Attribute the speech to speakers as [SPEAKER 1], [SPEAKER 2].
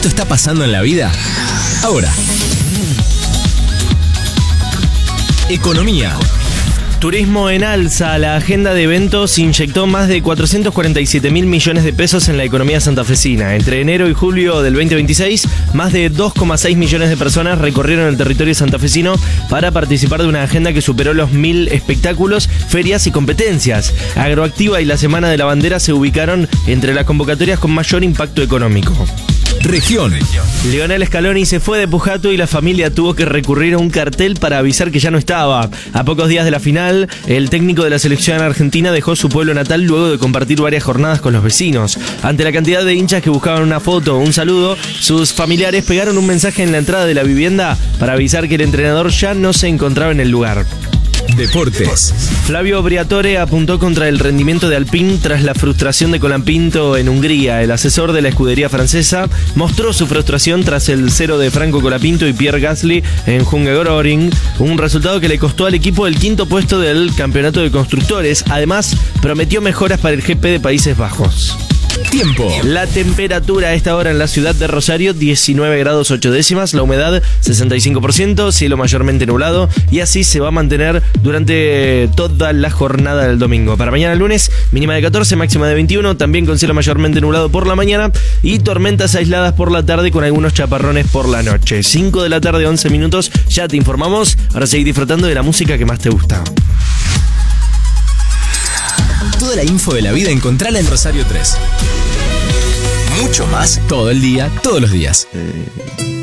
[SPEAKER 1] esto está pasando en la vida? Ahora. Economía.
[SPEAKER 2] Turismo en alza. La agenda de eventos inyectó más de 447.000 millones de pesos en la economía santafesina. Entre enero y julio del 2026, más de 2,6 millones de personas recorrieron el territorio santafesino para participar de una agenda que superó los 1.000 espectáculos, ferias y competencias. Agroactiva y la Semana de la Bandera se ubicaron entre las convocatorias con mayor impacto económico.
[SPEAKER 1] Región.
[SPEAKER 2] Lionel Scaloni se fue de Pujato y la familia tuvo que recurrir a un cartel para avisar que ya no estaba. A pocos días de la final, el técnico de la selección argentina dejó su pueblo natal luego de compartir varias jornadas con los vecinos. Ante la cantidad de hinchas que buscaban una foto o un saludo, sus familiares pegaron un mensaje en la entrada de la vivienda para avisar que el entrenador ya no se encontraba en el lugar.
[SPEAKER 1] Deportes.
[SPEAKER 2] Flavio Briatore apuntó contra el rendimiento de Alpine tras la frustración de Colapinto en Hungría. El asesor de la escudería francesa mostró su frustración tras el 0 de Franco Colapinto y Pierre Gasly en Hungaroring, un resultado que le costó al equipo el 5º puesto del campeonato de constructores. Además, prometió mejoras para el GP de Países Bajos.
[SPEAKER 1] Tiempo.
[SPEAKER 2] La temperatura a esta hora en la ciudad de Rosario, 19 grados 8 décimas, la humedad 65%, cielo mayormente nublado, y así se va a mantener durante toda la jornada del domingo. Para mañana lunes, mínima de 14, máxima de 21, también con cielo mayormente nublado por la mañana y tormentas aisladas por la tarde con algunos chaparrones por la noche. 5 de la tarde, 11 minutos, ya te informamos. Ahora seguí disfrutando de la música que más te gusta.
[SPEAKER 1] Toda la info de la vida encontrala en Rosario 3. Mucho más todo el día, todos los días.